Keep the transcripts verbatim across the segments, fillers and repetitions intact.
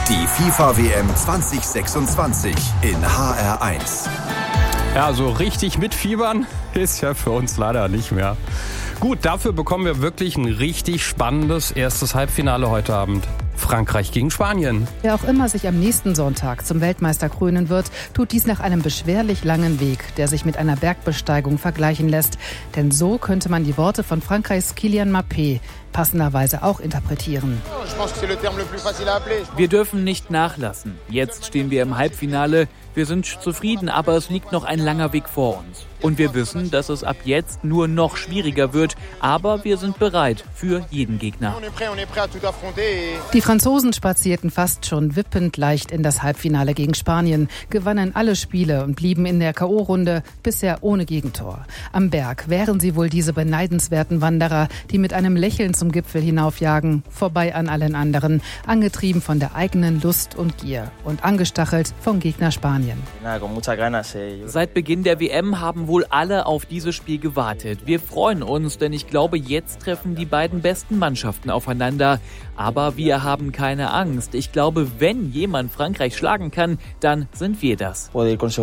Die FIFA-W M zwanzig sechsundzwanzig in H R eins. Ja, so richtig mitfiebern ist ja für uns leider nicht mehr. Gut, dafür bekommen wir wirklich ein richtig spannendes erstes Halbfinale heute Abend. Frankreich gegen Spanien. Wer auch immer sich am nächsten Sonntag zum Weltmeister krönen wird, tut dies nach einem beschwerlich langen Weg, der sich mit einer Bergbesteigung vergleichen lässt. Denn so könnte man die Worte von Frankreichs Kylian Mbappé passenderweise auch interpretieren. Wir dürfen nicht nachlassen. Jetzt stehen wir im Halbfinale. Wir sind zufrieden, aber es liegt noch ein langer Weg vor uns. Und wir wissen, dass es ab jetzt nur noch schwieriger wird. Aber wir sind bereit für jeden Gegner. Die Franzosen spazierten fast schon wippend leicht in das Halbfinale gegen Spanien, gewannen alle Spiele und blieben in der K O-Runde bisher ohne Gegentor. Am Berg wären sie wohl diese beneidenswerten Wanderer, die mit einem Lächeln zum Gipfel hinaufjagen, vorbei an allen anderen, angetrieben von der eigenen Lust und Gier und angestachelt vom Gegner Spanien. Seit Beginn der W M haben wohl alle auf dieses Spiel gewartet. Wir freuen uns, denn ich glaube, jetzt treffen die beiden besten Mannschaften aufeinander. Aber wir haben keine Angst. Ich glaube, wenn jemand Frankreich schlagen kann, dann sind wir das.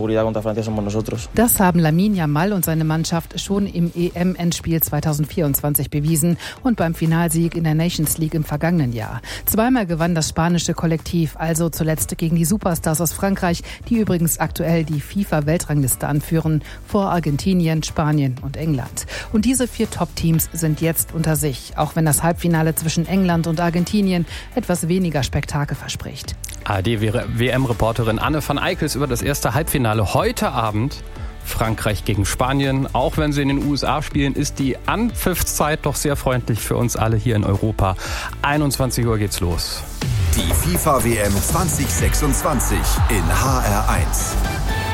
Das haben Lamine Yamal und seine Mannschaft schon im E M-Endspiel zweitausendvierundzwanzig bewiesen und beim Finalsieg in der Nations League im vergangenen Jahr. Zweimal gewann das spanische Kollektiv, also zuletzt gegen die Superstars aus Frankreich, die übrigens aktuell die FIFA-Weltrangliste anführen, vor Argentinien, Spanien und England. Und diese vier Top-Teams sind jetzt unter sich, auch wenn das Halbfinale zwischen England und Argentinien etwas weniger Spektakel verspricht. A R D-W M-Reporterin Anne van Eickels über das erste Halbfinale heute Abend. Frankreich gegen Spanien. Auch wenn sie in den U S A spielen, ist die Anpfiffszeit doch sehr freundlich für uns alle hier in Europa. einundzwanzig Uhr geht's los. Die FIFA-W M zwanzig sechsundzwanzig in H R eins.